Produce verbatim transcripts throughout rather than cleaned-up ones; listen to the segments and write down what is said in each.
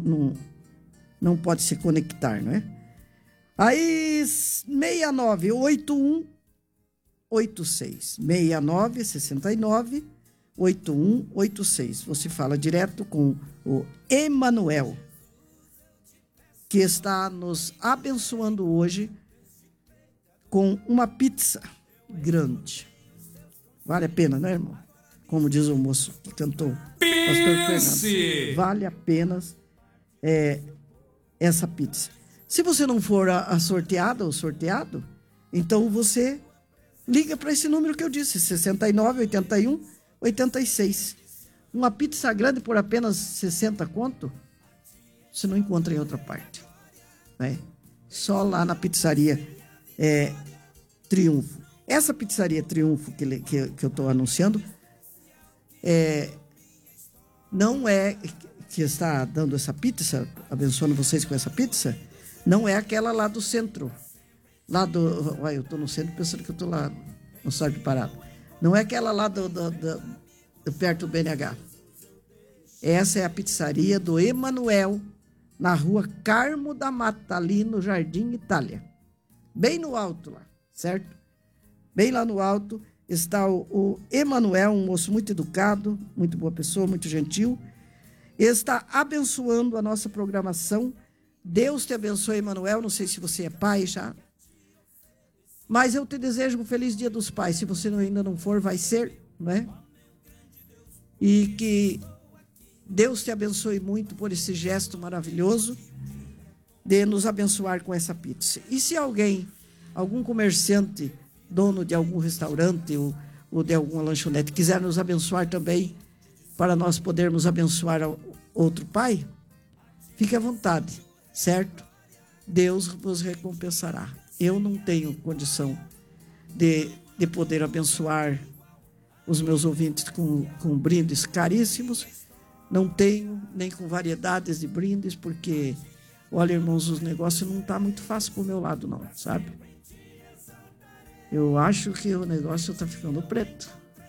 não, não pode se conectar, não é? Aí, seis nove oito um oito seis. seis nove seis nove oito um oito seis. Você fala direto com o Emanuel, que está nos abençoando hoje com uma pizza grande. Vale a pena, né, irmão? Como diz o moço que cantou, Pastor Fernando. Vale a pena é, essa pizza. Se você não for a, a sorteada ou sorteado, então você liga para esse número que eu disse, seis nove oito um oito seis. Uma pizza grande por apenas sessenta conto, você não encontra em outra parte, né? Só lá na pizzaria é, Triunfo. Essa pizzaria Triunfo que, que, que eu estou anunciando é, não é que está dando essa pizza, abençoando vocês com essa pizza, não é aquela lá do centro. Lá do. Uai, eu estou no centro pensando que eu estou lá no Sarpe Parado. Não é aquela lá do, do, do, do perto do B N H. Essa é a pizzaria do Emanuel, na rua Carmo da Mata, ali no Jardim Itália. Bem no alto lá, certo? Bem lá no alto está o, o Emanuel, um moço muito educado, muito boa pessoa, muito gentil. Está abençoando a nossa programação. Deus te abençoe, Emanuel. Não sei se você é pai já, mas eu te desejo um feliz Dia dos Pais. Se você ainda não for, vai ser, não é? E que Deus te abençoe muito por esse gesto maravilhoso de nos abençoar com essa pizza. E se alguém, algum comerciante, dono de algum restaurante ou, ou de alguma lanchonete, quiser nos abençoar também, para nós podermos abençoar outro pai, fique à vontade, certo? Deus vos recompensará. Eu não tenho condição de, de poder abençoar os meus ouvintes com, com brindes caríssimos. Não tenho, nem com variedades de brindes, porque, olha, irmãos, os negócios não estão muito fácil para o meu lado, não, sabe? Eu acho que o negócio está ficando preto.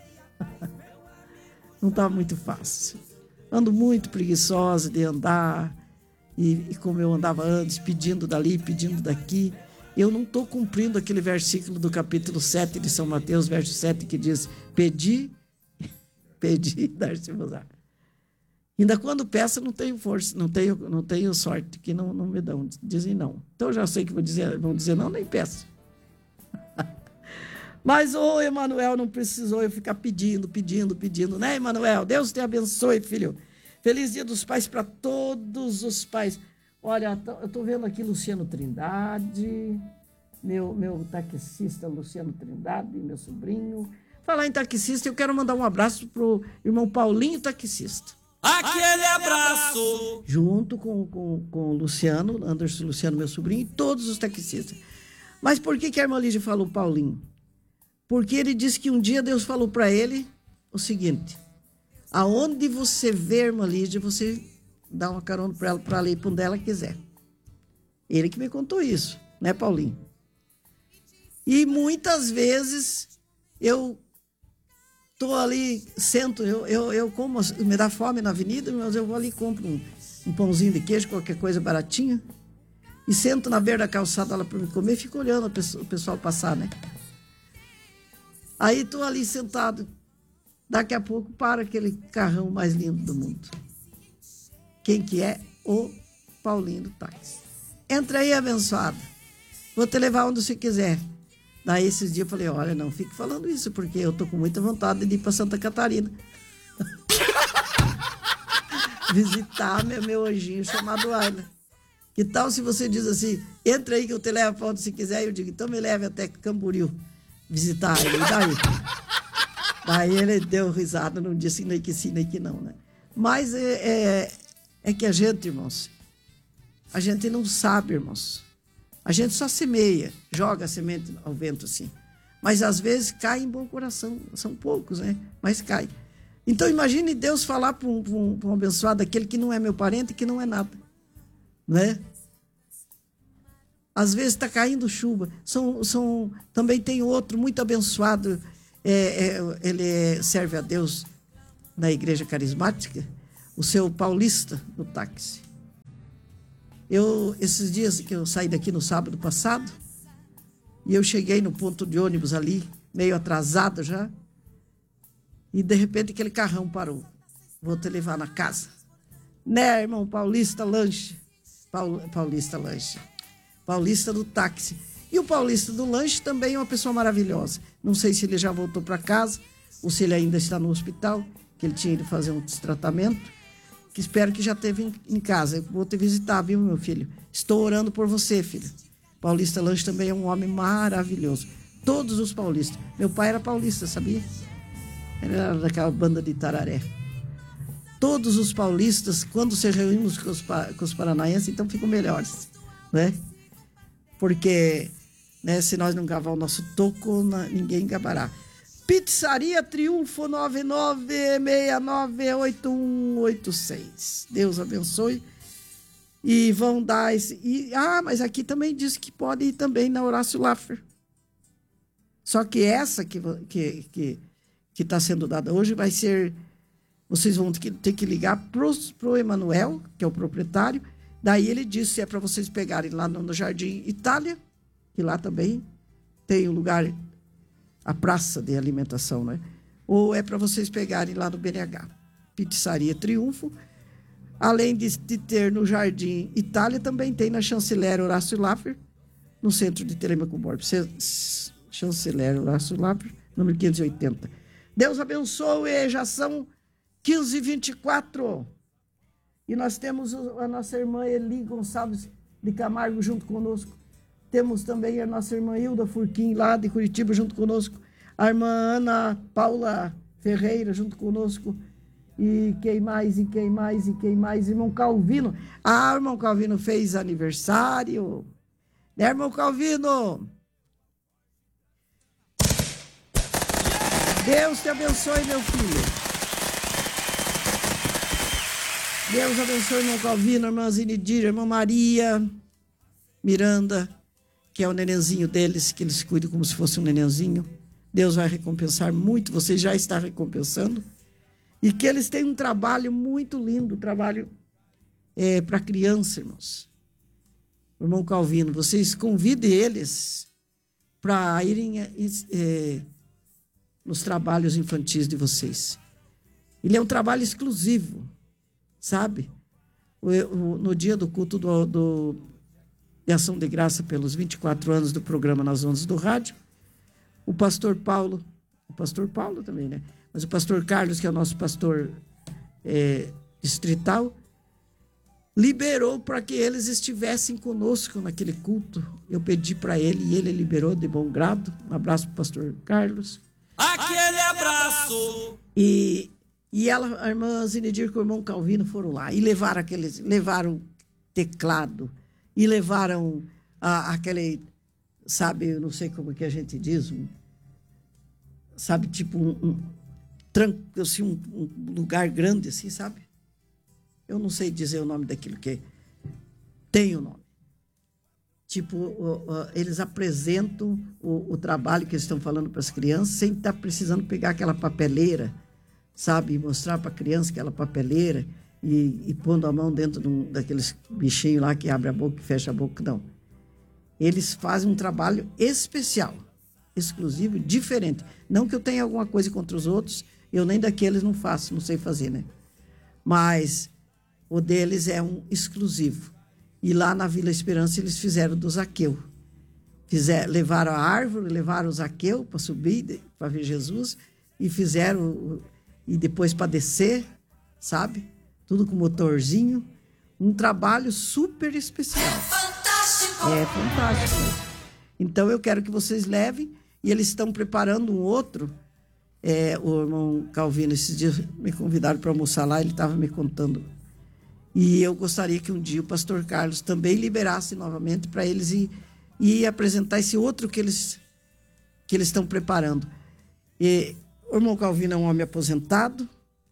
Não está muito fácil. Ando muito preguiçosa de andar, e, e como eu andava antes, pedindo dali, pedindo daqui. Eu não estou cumprindo aquele versículo do capítulo sete de São Mateus, verso sete, que diz: pedi, pedi, dar-se-vos-á. Ainda quando peço, não tenho força, não tenho, não tenho sorte, que não, não me dão, dizem não. Então eu já sei que vou dizer, vão dizer não, nem peço. Mas o Emanuel não precisou eu ficar pedindo, pedindo, pedindo, né, Emanuel? Deus te abençoe, filho. Feliz Dia dos Pais para todos os pais. Olha, eu estou vendo aqui Luciano Trindade, meu, meu taxista Luciano Trindade, meu sobrinho. Falar em taxista, eu quero mandar um abraço pro irmão Paulinho, taxista. Aquele abraço! Junto com, com, com o Luciano, Anderson Luciano, meu sobrinho, e todos os taxistas. Mas por que, que a irmã Lígia falou Paulinho? Porque ele disse que um dia Deus falou para ele o seguinte: aonde você vê, irmã Lígia, você dá uma carona para ela, para ela ir para onde ela quiser. Ele que me contou isso, né, Paulinho? E muitas vezes eu estou ali, sento, eu, eu, eu como, me dá fome na avenida, mas eu vou ali e compro um, um pãozinho de queijo, qualquer coisa baratinha, e sento na beira da calçada lá para me comer e fico olhando o pessoal passar, né? Aí estou ali sentado, daqui a pouco para aquele carrão mais lindo do mundo. Quem que é? O Paulinho do táxi. Entra aí, abençoado. Vou te levar onde você quiser. Daí esses dias eu falei: olha, não fique falando isso, porque eu tô com muita vontade de ir para Santa Catarina. Visitar meu, meu anjinho chamado Ayla. Que tal se você diz assim: entra aí que eu te levo para onde você quiser? E eu digo: então me leve até Camboriú visitar ele. E daí? Daí ele deu risada, não disse nem que sim, nem que não, né? Mas é, é, é que a gente, irmãos, a gente não sabe, irmãos. A gente só semeia, joga a semente ao vento assim. Mas às vezes cai em bom coração. São poucos, né? Mas cai. Então imagine Deus falar para um, um, um abençoado, aquele que não é meu parente, que não é nada, né? Às vezes está caindo chuva. São, são, também tem outro muito abençoado, é, é, ele é, serve a Deus na igreja carismática, o seu Paulista do táxi. Eu, esses dias que eu saí daqui no sábado passado, e eu cheguei no ponto de ônibus ali, meio atrasado já, e de repente aquele carrão parou. Vou te levar na casa. Né, irmão? Paulista Lanche. Paul, Paulista Lanche. Paulista do táxi. E o Paulista do Lanche também é uma pessoa maravilhosa. Não sei se ele já voltou para casa ou se ele ainda está no hospital, que ele tinha ido fazer um tratamento, que espero que já esteve em, em casa. Eu vou te visitar, viu, meu filho? Estou orando por você, filho. Paulista Lanche também é um homem maravilhoso. Todos os paulistas. Meu pai era paulista, sabia? Ele era daquela banda de Tararé. Todos os paulistas, quando se reunimos com os, com os paranaenses, então ficam melhores, né? Porque, né, se nós não gavar o nosso toco, ninguém gabará. Pizzaria Triunfo nove nove seis nove oito um oito seis. Deus abençoe. E vão dar esse... E, ah, mas aqui também diz que pode ir também na Horácio Laffer. Só que essa que está que, que, que tá sendo dada hoje vai ser... Vocês vão ter que ligar para o Emanuel, que é o proprietário. Daí ele disse se é para vocês pegarem lá no, no Jardim Itália, que lá também tem um lugar, a praça de alimentação, né? Ou é para vocês pegarem lá no B N H. Pizzaria Triunfo. Além de, de ter no Jardim Itália, também tem na Chanceler Horácio Laffer, no centro de Telemaco Borges. Chanceler Horácio Laffer, número quinhentos e oitenta. Deus abençoe, já são quinze e vinte e quatro. E nós temos a nossa irmã Eli Gonçalves de Camargo junto conosco. Temos também a nossa irmã Hilda Furquim, lá de Curitiba, junto conosco. A irmã Ana Paula Ferreira, junto conosco. E quem mais, e quem mais, e quem mais? Irmão Calvino. Ah, irmão Calvino fez aniversário. Né, irmão Calvino? Deus te abençoe, meu filho. Deus abençoe, irmão Calvino, irmã Zinidira, irmã Maria Miranda, que é o nenenzinho deles, que eles cuidam como se fosse um nenenzinho. Deus vai recompensar muito, você já está recompensando. E que eles têm um trabalho muito lindo, um trabalho é, para criança, irmãos. Irmão Calvino, vocês convidem eles para irem é, nos trabalhos infantis de vocês. Ele é um trabalho exclusivo. Sabe? O, o, no dia do culto do, do, de ação de graça pelos vinte e quatro anos do programa Nas Ondas do Rádio, o pastor Paulo, o pastor Paulo também, né? Mas o pastor Carlos, que é o nosso pastor é, distrital, liberou para que eles estivessem conosco naquele culto. Eu pedi para ele e ele liberou de bom grado. Um abraço para o pastor Carlos. Aquele abraço. E... E ela, a irmã Zinedir com o irmão Calvino foram lá e levaram aqueles, levaram teclado e levaram a, aquele, sabe, eu não sei como que a gente diz, um, sabe, tipo um, um, tranco, assim, um, um lugar grande assim, sabe? Eu não sei dizer o nome daquilo que tem o nome. Tipo, o, o, eles apresentam o, o trabalho que eles estão falando para as crianças sem estar precisando pegar aquela papeleira, sabe, mostrar para a criança aquela papeleira e, e pondo a mão dentro de um, daqueles bichinhos lá que abre a boca e fecha a boca, não. Eles fazem um trabalho especial, exclusivo, diferente. Não que eu tenha alguma coisa contra os outros, eu nem daqueles não faço, não sei fazer, né? Mas o deles é um exclusivo. E lá na Vila Esperança eles fizeram do Zaqueu. Fizeram, levaram a árvore, levaram o Zaqueu para subir, para ver Jesus, e fizeram... E depois para descer, sabe? Tudo com motorzinho. Um trabalho super especial. É fantástico! É fantástico. Então eu quero que vocês levem. E eles estão preparando um outro. É, o irmão Calvino, esses dias me convidaram para almoçar lá, ele estava me contando. E eu gostaria que um dia o pastor Carlos também liberasse novamente para eles ir, ir apresentar esse outro que eles, que eles estão preparando. E... O irmão Calvino é um homem aposentado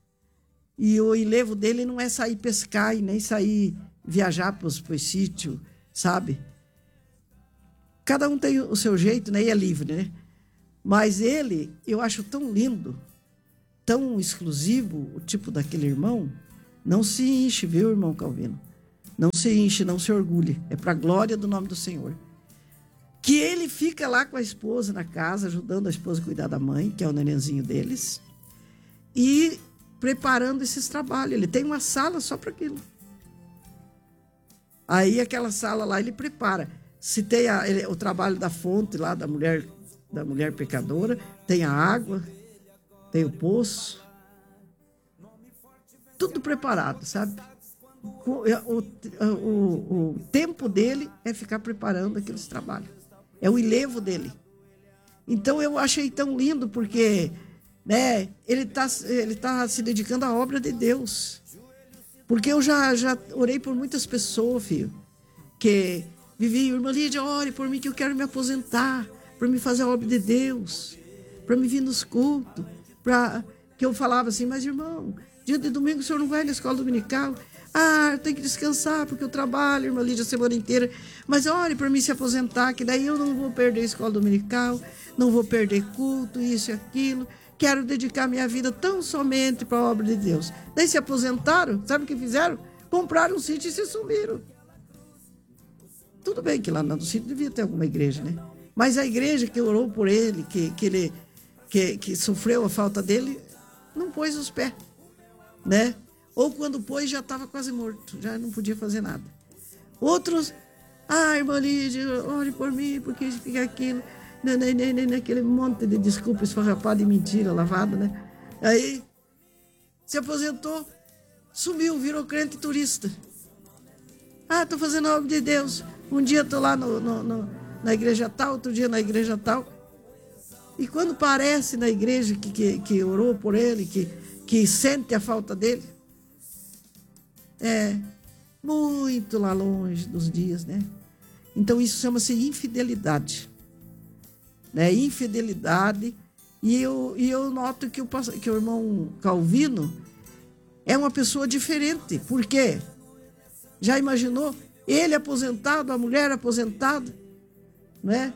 e o enlevo dele não é sair pescar e nem sair viajar para os sítios, sabe? Cada um tem o seu jeito, né? E é livre, né? Mas ele, eu acho tão lindo, tão exclusivo, o tipo daquele irmão, não se enche, viu, irmão Calvino? Não se enche, não se orgulhe. É para a glória do nome do Senhor. Que ele fica lá com a esposa na casa, ajudando a esposa a cuidar da mãe, que é o nenenzinho deles, e preparando esses trabalhos. Ele tem uma sala só para aquilo. Aí aquela sala lá ele prepara. Se tem a, ele, o trabalho da fonte lá, da mulher, da mulher pecadora, tem a água, tem o poço, tudo preparado, sabe? O, o, o, o tempo dele é ficar preparando aqueles trabalhos. É o enlevo dele. Então eu achei tão lindo porque, né, ele está ele tá se dedicando à obra de Deus. Porque eu já, já orei por muitas pessoas, filho, que viviam, irmã Lídia, ore por mim que eu quero me aposentar, para me fazer a obra de Deus, para me vir nos cultos, para que eu falava assim, mas irmão, dia de domingo o senhor não vai na escola dominical? Ah, eu tenho que descansar porque eu trabalho, irmã Lídia, a semana inteira. Mas ore para mim se aposentar, que daí eu não vou perder a escola dominical, não vou perder culto, isso e aquilo. Quero dedicar minha vida tão somente para a obra de Deus. Daí se aposentaram, sabe o que fizeram? Compraram um sítio e se sumiram. Tudo bem que lá no sítio devia ter alguma igreja, né? Mas a igreja que orou por ele, que, que ele que, que sofreu a falta dele, não pôs os pés, né? Ou quando pôs já estava quase morto, já não podia fazer nada. Outros, ah, irmã Lídia, ore por mim, porque fica aquilo, naquele monte de desculpa esfarrapada e mentira lavada, né? Aí se aposentou, sumiu, virou crente turista. Ah, estou fazendo a obra de Deus. Um dia estou lá no, no, no, na igreja tal, outro dia na igreja tal. E quando parece na igreja que, que, que orou por ele, que, que sente a falta dele, é muito lá longe dos dias, né? Então isso chama-se infidelidade, né? Infidelidade. E eu, e eu noto que o, que o irmão Calvino é uma pessoa diferente. Por quê? Já imaginou? Ele aposentado, a mulher aposentada, né?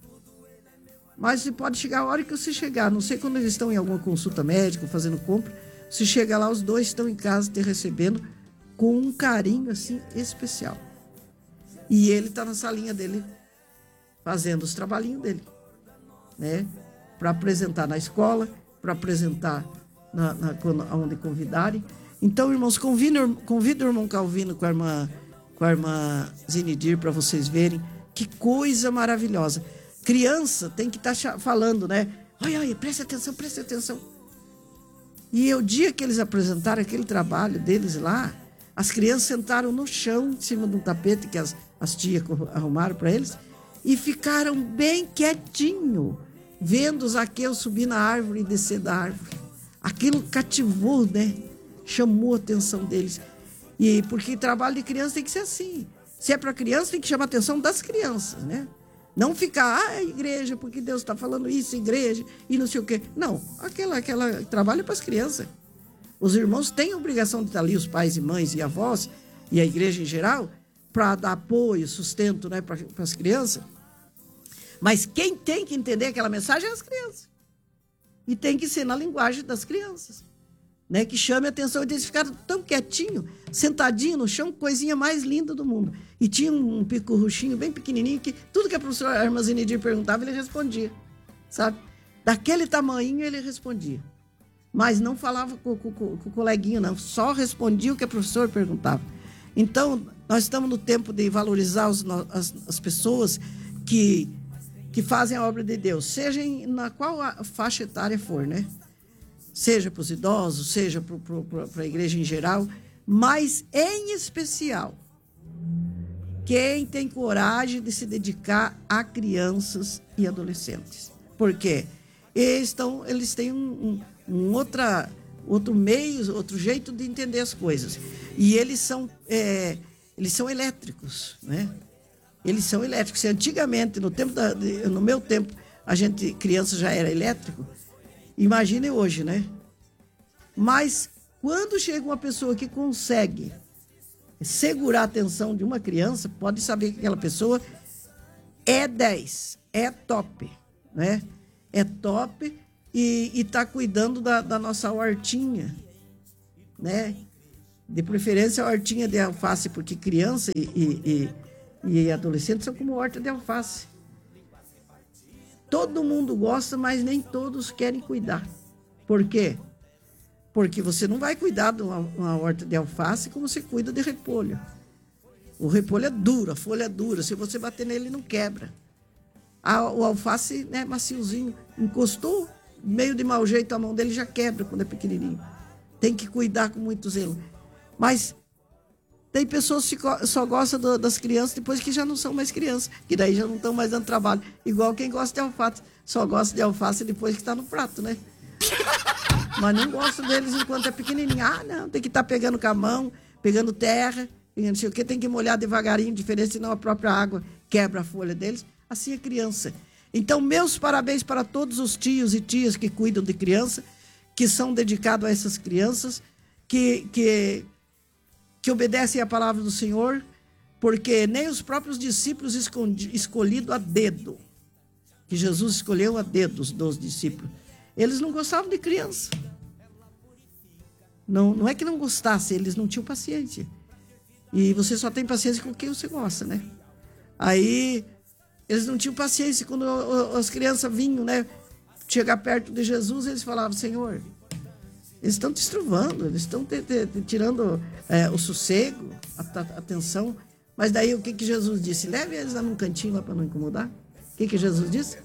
Mas se pode chegar a hora que você chegar, não sei quando eles estão em alguma consulta médica, fazendo compra, se chega lá, os dois estão em casa te recebendo com um carinho assim especial. E ele está na salinha dele fazendo os trabalhinhos dele, né? Para apresentar na escola, para apresentar na, na, onde convidarem. Então, irmãos, convido, convido o irmão Calvino com a irmã, com a irmã Zinidir para vocês verem que coisa maravilhosa. Criança tem que estar tá falando, né? Olha, olha, preste atenção, preste atenção. E o dia que eles apresentaram aquele trabalho deles lá, as crianças sentaram no chão, em cima de um tapete que as, as tias arrumaram para eles, e ficaram bem quietinho, vendo o Zaqueu subir na árvore e descer da árvore. Aquilo cativou, né? Chamou a atenção deles. E porque trabalho de criança tem que ser assim. Se é para criança, tem que chamar a atenção das crianças, né? Não ficar, ah, igreja, porque Deus está falando isso, igreja, e não sei o quê. Não, aquela, aquela trabalho é para as crianças. Os irmãos têm a obrigação de estar ali, os pais e mães e avós, e a igreja em geral, para dar apoio, sustento, né, para as crianças. Mas quem tem que entender aquela mensagem é as crianças. E tem que ser na linguagem das crianças, né, que chame a atenção. Eles ficaram tão quietinhos, sentadinhos no chão, coisinha mais linda do mundo. E tinha um picurruchinho bem pequenininho, que tudo que a professora Armazinidir perguntava, ele respondia, sabe? Daquele tamanhinho ele respondia. Mas não falava com, com, com, com o coleguinha, não. Só respondia o que a professora perguntava. Então, nós estamos no tempo de valorizar os, as, as pessoas que, que fazem a obra de Deus, seja em, na qual a faixa etária for, né? Seja para os idosos, seja para a igreja em geral, mas em especial, quem tem coragem de se dedicar a crianças e adolescentes. Por quê? Eles, estão, eles têm um, um, um outra, outro meio, outro jeito de entender as coisas. E eles são, é, eles são elétricos, né? Eles são elétricos. Se antigamente, no, tempo da, no meu tempo, a gente, criança, já era elétrico, imagine hoje, né? Mas quando chega uma pessoa que consegue segurar a atenção de uma criança, pode saber que aquela pessoa é dez, é top, né? É top e está cuidando da, da nossa hortinha, né? De preferência a hortinha de alface, porque criança e, e, e, e adolescente são como horta de alface. Todo mundo gosta, mas nem todos querem cuidar. Por quê? Porque você não vai cuidar de uma, uma horta de alface como você cuida de repolho. O repolho é duro, a folha é dura. Se você bater nele, não quebra. A, o alface é, né, maciozinho. Encostou, meio de mau jeito, a mão dele já quebra quando é pequenininho. Tem que cuidar com muito zelo. Mas tem pessoas que só gostam do, das crianças depois que já não são mais crianças. Que daí já não estão mais dando trabalho. Igual quem gosta de alface. Só gosta de alface depois que está no prato, né? Mas não gosto deles enquanto é pequenininho. Ah, não, tem que estar tá pegando com a mão, pegando terra, não sei o que, tem que molhar devagarinho, diferente, senão a própria água quebra a folha deles. Assim é criança. Então, meus parabéns para todos os tios e tias que cuidam de criança, que são dedicados a essas crianças, que, que, que obedecem à palavra do Senhor, porque nem os próprios discípulos escolhidos a dedo, que Jesus escolheu a dedo, os doze discípulos, eles não gostavam de criança. Não, não é que não gostassem, eles não tinham paciência. E você só tem paciência com quem você gosta, né? Aí, eles não tinham paciência. Quando as crianças vinham, né, chegar perto de Jesus, eles falavam: Senhor, eles estão te estruvando, eles estão te, te, te tirando é, o sossego, a, a atenção. Mas daí o que, que Jesus disse? Leve eles lá num cantinho lá para não incomodar. O que, que Jesus disse?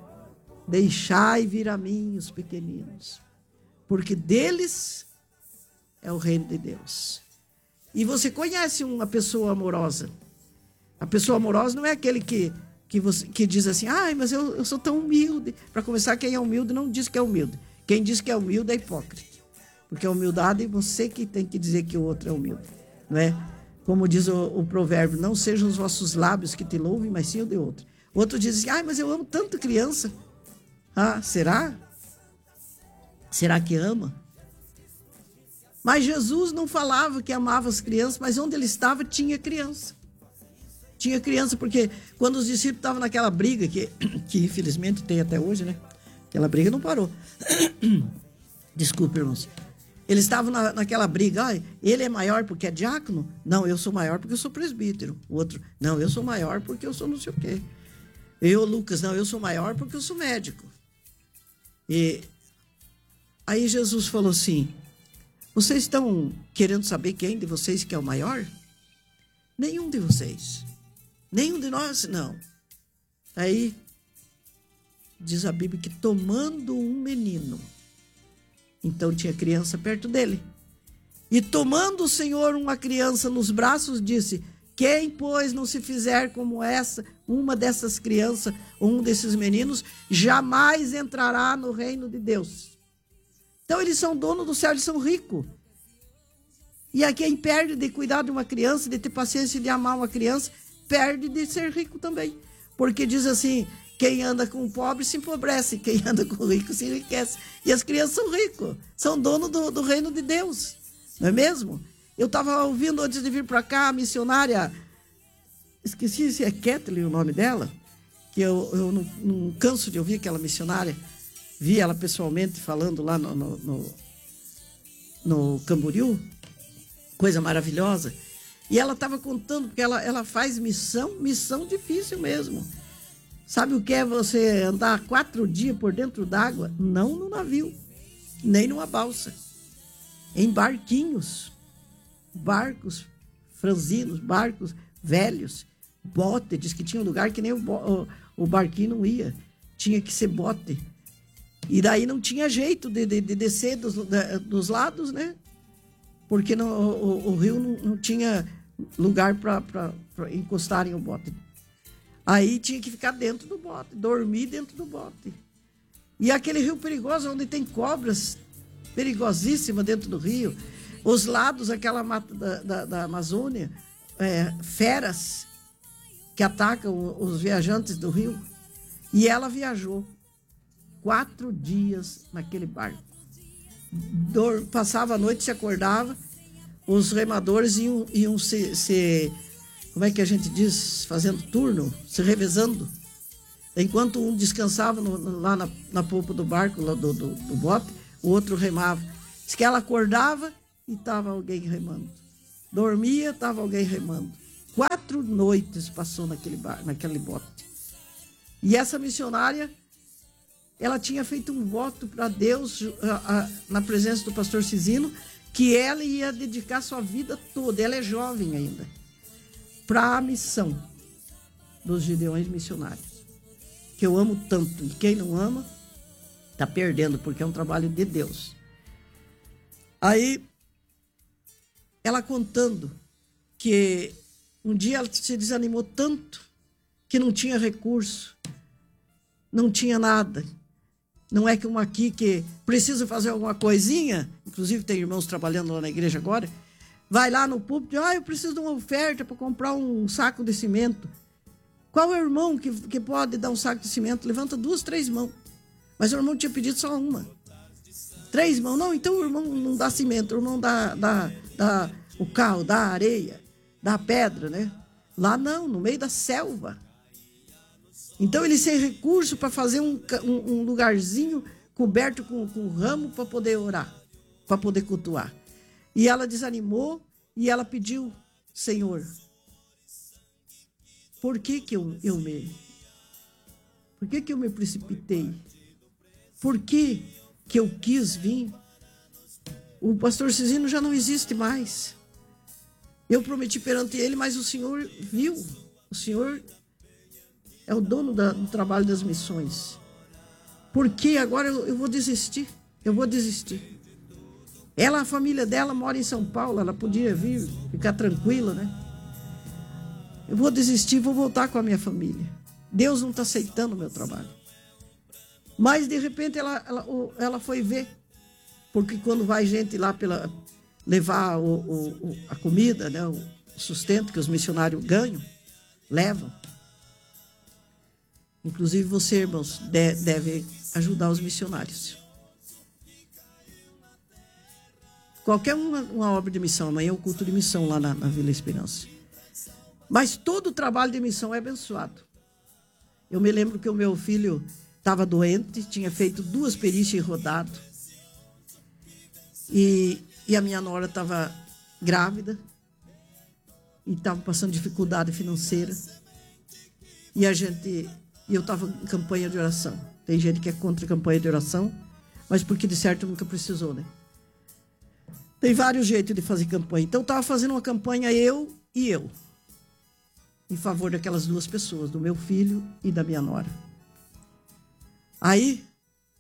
Deixai vir a mim os pequeninos, porque deles é o reino de Deus. E você conhece uma pessoa amorosa. A pessoa amorosa não é aquele que, que, você, que diz assim: ai, mas eu, eu sou tão humilde. Para começar, quem é humilde não diz que é humilde. Quem diz que é humilde é hipócrita. Porque a humildade é você que tem que dizer que o outro é humilde, não é? Como diz o, o provérbio: não sejam os vossos lábios que te louvem, mas sim o de outro. O outro diz assim: ai, mas eu amo tanto criança. Ah, será? Será que ama? Mas Jesus não falava que amava as crianças, mas onde ele estava tinha criança. Tinha criança, porque quando os discípulos estavam naquela briga, que, que infelizmente tem até hoje, né? Aquela briga não parou. Desculpe, irmãos. Eles estavam na, naquela briga: ah, ele é maior porque é diácono? Não, eu sou maior porque eu sou presbítero. O outro: não, eu sou maior porque eu sou não sei o quê. Eu, Lucas: não, eu sou maior porque eu sou médico. E aí Jesus falou assim: vocês estão querendo saber quem de vocês que é o maior? Nenhum de vocês. Nenhum de nós, não. Aí diz a Bíblia que tomando um menino, então tinha criança perto dele, e tomando o Senhor uma criança nos braços, disse: quem, pois, não se fizer como essa, uma dessas crianças, um desses meninos, jamais entrará no reino de Deus. Então, eles são donos do céu, eles são ricos. E a quem perde de cuidar de uma criança, de ter paciência de amar uma criança, perde de ser rico também. Porque diz assim: quem anda com o pobre se empobrece, quem anda com o rico se enriquece. E as crianças são ricos, são donos do, do reino de Deus, não é mesmo? Eu estava ouvindo antes de vir para cá a missionária, esqueci se é Kathleen o nome dela, que eu, eu não, não canso de ouvir aquela missionária. Vi ela pessoalmente falando lá no, no, no, no Camboriú, coisa maravilhosa. E ela estava contando, porque ela, ela faz missão, missão difícil mesmo. Sabe o que é você andar quatro dias por dentro d'água? Não no navio, nem numa balsa, em barquinhos. Barcos franzinos, barcos velhos, bote, diz que tinha um lugar que nem o, o, o barquinho não ia, tinha que ser bote. E daí não tinha jeito de, de, de descer dos, de, dos lados, né? Porque não, o, o rio não, não tinha lugar para encostarem o bote. Aí tinha que ficar dentro do bote, dormir dentro do bote. E aquele rio perigoso, onde tem cobras perigosíssimas dentro do rio. Os lados, aquela mata da, da, da Amazônia, é, feras que atacam os viajantes do rio. E ela viajou quatro dias naquele barco. Dor, passava a noite, se acordava, os remadores iam, iam se, se, como é que a gente diz, fazendo turno, se revezando. Enquanto um descansava no, lá na, na polpa do barco, lá do, do, do bote, o outro remava. Diz que ela acordava, e estava alguém remando. Dormia, estava alguém remando. Quatro noites passou naquele, bar, naquele bote. E essa missionária, ela tinha feito um voto para Deus, a, a, na presença do pastor Cisino, que ela ia dedicar sua vida toda, ela é jovem ainda, para a missão dos Gideões missionários, que eu amo tanto. E quem não ama, está perdendo, porque é um trabalho de Deus. Aí, ela contando que um dia ela se desanimou tanto que não tinha recurso, não tinha nada. Não é como aqui que precisa fazer alguma coisinha, inclusive tem irmãos trabalhando lá na igreja agora, vai lá no púlpito, ah, eu preciso de uma oferta para comprar um saco de cimento. Qual é o irmão que, que pode dar um saco de cimento? Levanta duas, três mãos. Mas o irmão tinha pedido só uma. Três mãos. Não, então o irmão não dá cimento, o irmão dá, dá, dá o carro, dá areia, dá pedra, né? Lá não, no meio da selva. Então, ele sem recurso para fazer um, um, um lugarzinho coberto com, com ramo para poder orar, para poder cultuar. E ela desanimou e ela pediu, Senhor, por que que eu, eu me... Por que que eu me precipitei? Por que que eu quis vir? O pastor Cisino já não existe mais. Eu prometi perante ele, mas o Senhor viu. O Senhor é o dono da, do trabalho das missões. Por que agora eu, eu vou desistir? Eu vou desistir. Ela, a família dela mora em São Paulo, ela podia vir, ficar tranquila, né? Eu vou desistir, vou voltar com a minha família. Deus não está aceitando o meu trabalho. Mas, de repente, ela, ela, ela foi ver. Porque quando vai gente lá pela, levar o, o, a comida, né, o sustento que os missionários ganham, levam. Inclusive você, irmãos, deve ajudar os missionários. Qualquer uma, uma obra de missão, amanhã é o culto de missão lá na, na Vila Esperança. Mas todo o trabalho de missão é abençoado. Eu me lembro que o meu filho estava doente, tinha feito duas perícias e rodado. E, e a minha nora estava grávida e estava passando dificuldade financeira. E a gente... E eu estava em campanha de oração. Tem gente que é contra a campanha de oração, mas porque de certo nunca precisou, né? Tem vários jeitos de fazer campanha. Então eu estava fazendo uma campanha, eu e eu, em favor daquelas duas pessoas, do meu filho e da minha nora. Aí,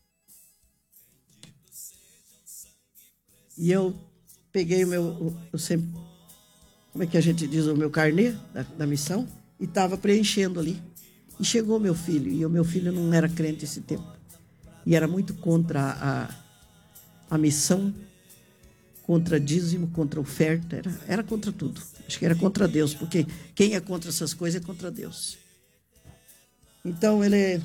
e eu peguei o meu, eu sempre, como é que a gente diz, o meu carnê da, da missão, e estava preenchendo ali. E chegou meu filho, e o meu filho não era crente esse tempo. E era muito contra a, a missão, contra dízimo, contra oferta, era, era contra tudo. Acho que era contra Deus, porque quem é contra essas coisas é contra Deus. Então ele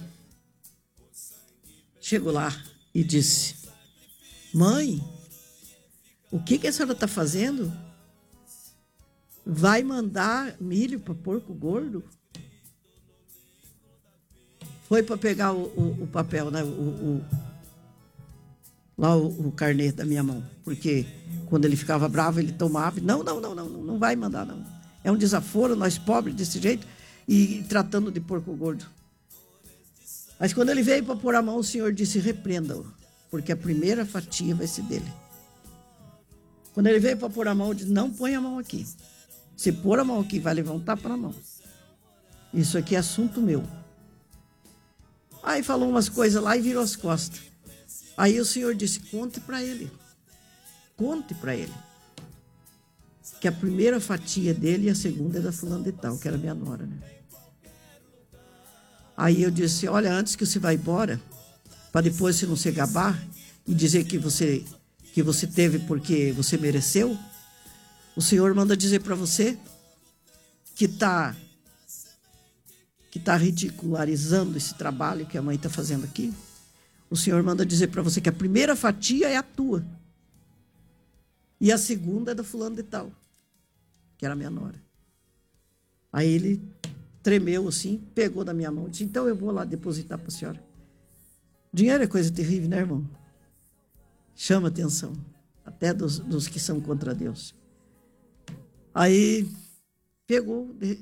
chegou lá e disse, mãe, o que, que a senhora está fazendo? Vai mandar milho para porco gordo? Foi para pegar o, o, o papel, né? o, o, lá o, o carnê da minha mão. Porque quando ele ficava bravo, ele tomava. Não, não, não, não, não vai mandar, não. É um desaforo, nós pobres desse jeito, e tratando de porco gordo. Mas quando ele veio para pôr a mão, o Senhor disse, repreenda-o, porque a primeira fatia vai ser dele. Quando ele veio para pôr a mão, ele disse, não põe a mão aqui. Se pôr a mão aqui, vai levar um tapa na mão. Isso aqui é assunto meu. Aí falou umas coisas lá e virou as costas. Aí o Senhor disse, conte para ele. Conte para ele. Que a primeira fatia dele e a segunda é da fulana de tal, que era minha nora, né? Aí eu disse, olha, antes que você vá embora, para depois você não se gabar e dizer que você, que você teve porque você mereceu, o Senhor manda dizer para você que está... que está ridicularizando esse trabalho que a mãe está fazendo aqui, o Senhor manda dizer para você que a primeira fatia é a tua. E a segunda é da fulano de tal, que era a minha nora. Aí ele tremeu assim, pegou da minha mão e disse, então eu vou lá depositar para a senhora. Dinheiro é coisa terrível, né, irmão? Chama atenção. até dos, dos que são contra Deus. Aí pegou,